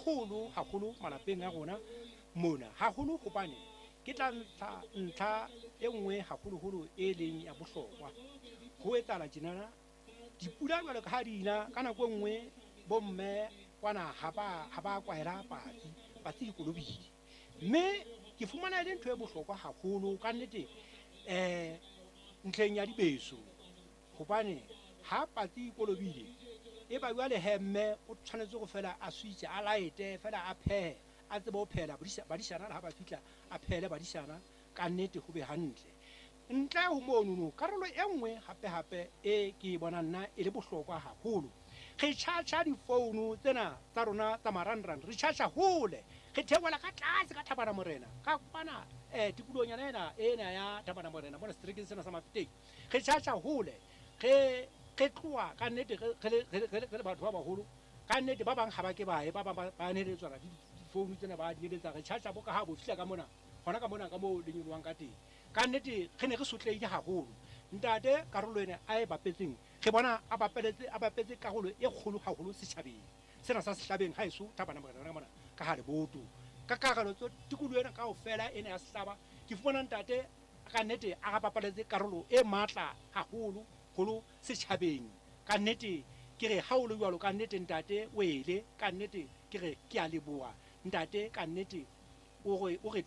haholo malapeng a rona mona haholo hobane ke tla ntlha e nngwe haholo e leng ya bohlokwa ho etsahala tjenana dipula jwalo ka ha di na ka nako nngwe bomme kwana ha ba kwaela patsi di kolobile mme ke fumana le ntho e bohlokwa haholo ka nnete ntlheng ya dibeso hobane ha patsi kolobile e ba jwale hemme o tshwanetse go fela a switch a laete fela a phehe a tsebe ho phela badishana ha ba fitla a phele badishana ka nnete ho be hantle ntle ho mono karolo e nngwe hape e ke bona nna e le bohlokwa haholo re charge di phone tsena tsa rona tsa marangrang re charge hole re theola ka tlase ka Thabana Morena ka kwana tikulonyana ena ya Thabana Morena bona street sena sa Mafeteng re charge hole re tloa ka nnete re batho ba baholo ka nnete ba bang ha ba ke ba neletswa ka di phone tsena ba di neletsa re charge bo ka ha bo fihla ka mona hona ka mona ka mo lenyolwang ka teng ka nnete re ne re sotlehile haholo ntate karolo ena a e bapetseng re bona a bapetse karolo e kgolo haholo setjhabeng sena sa sehlabeng ha eso Thabana Morena mona ka ha le boto ka karolo tso tikolo ena kaofela ena ya sehlaba ke fumana ntate ka nnete a bapaletse karolo e matla haholo setjhabeng ka nnete ke re ha o le jwalo ka nnete ntate wele ka nnete ke re ke a leboha ntate ka nnete o re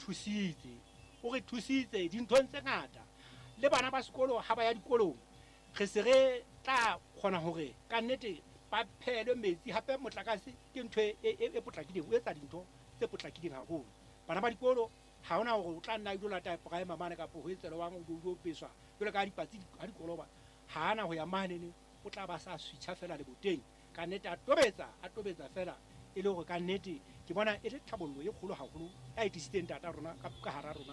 thusitse dinthong tse ngata le bana ba sekolo ha ba ya dikolong re se re tla kgona hore ka nnete ba phele metsi hape motlakase ke ntho e potlakileng o etsa dintho tse potlakileng haholo bana ba dikolo ha hona hore o tla nna o la type ga mamane ka ho etsela wang o peswa jwale ka dipatsi ha dikoloba ha ana ho ya manene o tla ba sa switcha fela le boteng ka nnete a tobetsa fela e le hore ka nnete ke bona e le thabollo e kgolo haholo a e tlisitseng tata rona ka hara rona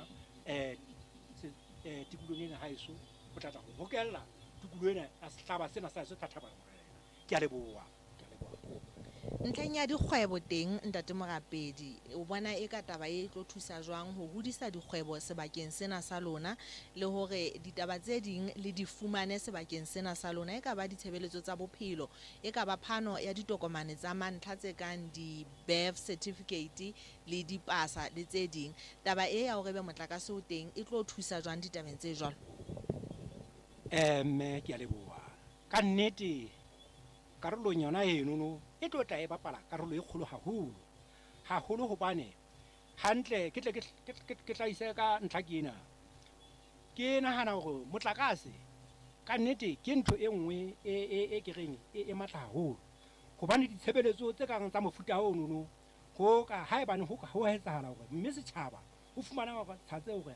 tikulong ena ha eso o tla go hokella tikolo ena ya sehlaba sena sa eso Thabana Morena ke a leboha ntlheng ya dikgwebo teng ntate Morapedi o bona e ka taba e tlo thusa jwang ho hodisa dikgwebo sebakeng sena sa lona le hore ditaba tse ding le di fumane sebakeng sena sa lona e ka ba ditshebeletso tsa bophelo e ka ba phano ya ditokomane tsa mantlha tse kang di-birth certificate le dipasa le tse ding taba e ya hore be motlakase o teng e tlo thusa jwang ditabeng tse jwalo mme ke a leboha ka nnete karolong yona eno e tlo tla e bapala karolo e kgolo haholo hobane hantle ke tle ke tlhaise ka ntlha ke ena ke nahana hore motlakase ka nnete ke ntho e nngwe e ke reng e matla haholo hobane ditshebeletso tse kang tsa mofuta ono ho ka haebane ho etsahala hore mme setjhaba o fumana hore tshatse hore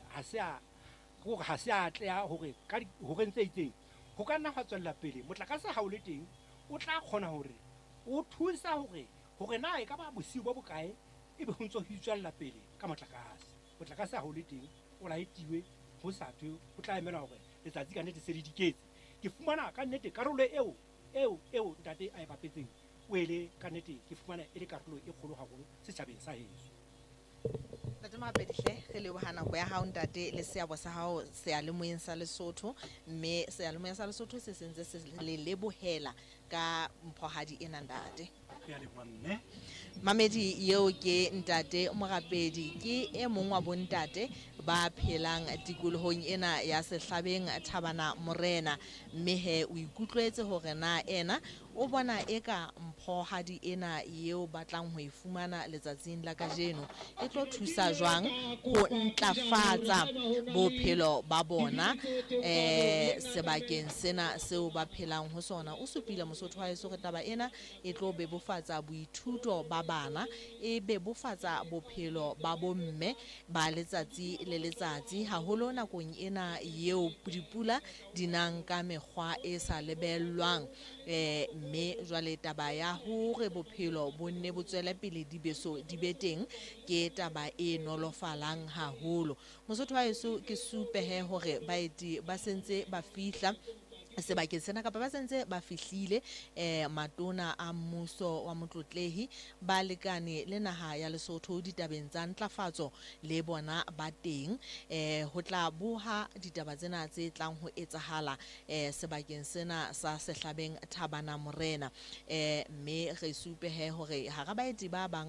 ha se a tleha hore hore ntse itseng ho ka nna ha tswella pele motlakase ha o le teng o tla khona hore o thusa hore na e ka ba bosiu bo bokae e be ho ntso ho itswalla pele ka motlakase ha o le teng o laetiwe ho sa thwe o tla emela hore letsatsi ka nnete se le diketse ke fumana ka nnete karolo eo ntate a e bapetseng o ele ka nnete ke fumana e le karolo e kgolo haholo setjhabeng sa heso ntate Morapedi re leboha nako ya hao ntate le seabo sa hao seyalemoyeng sa Lesotho mme seyalemoyeng sa Lesotho se sentse se le lebohela ka mphohadi ena ntate ke a leboha mme mamedi eo ke ntate Morapedi ke e mong wa bontate ba phelang tikolohong ena ya sehlabeng Thabana Morena mme he o ikutlwetse hore na ena o bona eka mphohadi ena eo batlang ho e fumana letsatsing la kajeno e tlo thusa jwang ho ntlafatsa bophelo ba bona sebakeng sena seo ba phelang ho sona o supile Mosotho wa heso re taba ena e tlo bebofatsa boithuto ba bana e bebofatsa bophelo ba bomme ba letsatsi le letsatsi haholo nakong ena eo dipula di nang ka mekgwa e sa lebellwang mme jwale taba ya hore bophelo bo nne bo tswele pele dibeso di be teng ke taba e nolofalang haholo Mosotho wa heso ke supehe hore baeti ba sentse ba fihla sebakeng sena kapa ba sentse ba fihlile matona a mmuso wa motlotlehi ba lekane le naha ya Lesotho ditabeng tsa ntlafatso le bona ba teng ho tla boha ditaba tsena tse tlang ho etsahala sebakeng sena sa sehlabeng Thabana Morena mme re supehe hore ha ra baeti ba bang